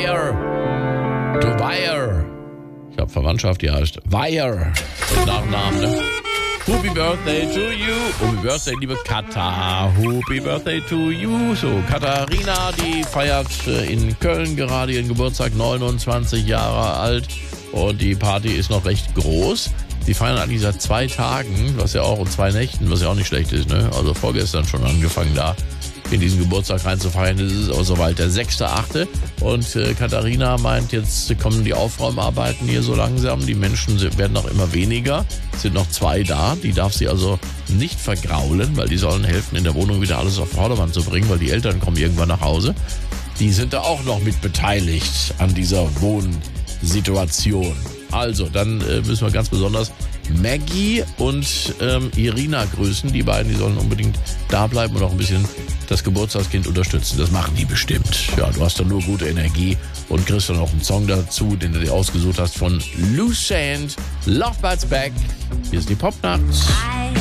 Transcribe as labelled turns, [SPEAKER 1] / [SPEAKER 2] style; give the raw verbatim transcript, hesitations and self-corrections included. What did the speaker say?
[SPEAKER 1] Bayer. Du Bayer. Ich habe Verwandtschaft, die heißt Bayer. Mit Nachnamen, ne? Happy Birthday to you. Happy Birthday, liebe Katha. Happy Birthday to you. So, Katharina, die feiert in Köln gerade ihren Geburtstag, neunundzwanzig Jahre alt. Und die Party ist noch recht groß. Die feiern eigentlich seit zwei Tagen, was ja auch, und zwei Nächten, was ja auch nicht schlecht ist, ne? Also vorgestern schon angefangen da in diesen Geburtstag reinzufeiern. Das ist aber soweit der sechste achte Und äh, Katharina meint, jetzt kommen die Aufräumarbeiten hier so langsam. Die Menschen werden auch immer weniger. Es sind noch zwei da. Die darf sie also nicht vergraulen, weil die sollen helfen, in der Wohnung wieder alles auf Vordermann zu bringen, weil die Eltern kommen irgendwann nach Hause. Die sind da auch noch mit beteiligt an dieser Wohnsituation. Also, dann äh, müssen wir ganz besonders Maggie und ähm, Irina grüßen. Die beiden, die sollen unbedingt da bleiben und auch ein bisschen das Geburtstagskind unterstützen. Das machen die bestimmt. Ja, du hast dann nur gute Energie und kriegst dann noch einen Song dazu, den du dir ausgesucht hast von Lucent. Love Bites Back. Hier ist die Popnacht.